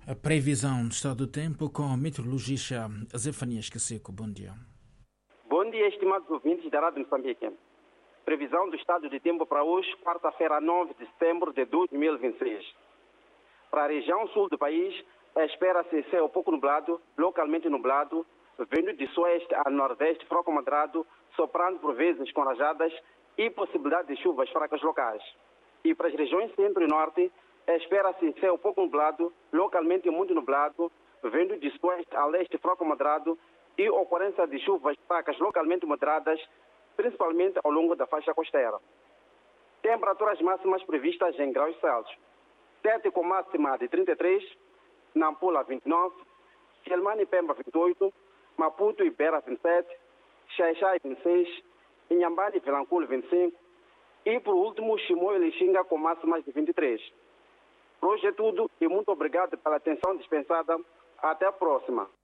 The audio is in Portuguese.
A previsão do estado do tempo com a meteorologista Zefanias Caseco. Bom dia. Bom dia, estimados ouvintes da Rádio Moçambique. Previsão do estado de tempo para hoje, quarta-feira, 9 de setembro de 2026. Para a região sul do país, espera-se céu pouco nublado, localmente nublado, vindo de sueste a nordeste, fraco moderado, soprando por vezes com rajadas e possibilidade de chuvas fracas locais. E para as regiões centro e norte, espera-se céu pouco nublado, localmente muito nublado, vindo de sueste a leste, fraco moderado e ocorrência de chuvas fracas localmente moderadas, principalmente ao longo da faixa costeira. Temperaturas máximas previstas em graus Celsius. Tete com máxima de 33, Nampula 29, Quelimane e Pemba 28, Maputo e Beira 27, Xai-Xai 26, Inhambane e Vilanculo 25 e, por último, Chimoio e Lixinga com máximas de 23. Por hoje é tudo e muito obrigado pela atenção dispensada. Até a próxima.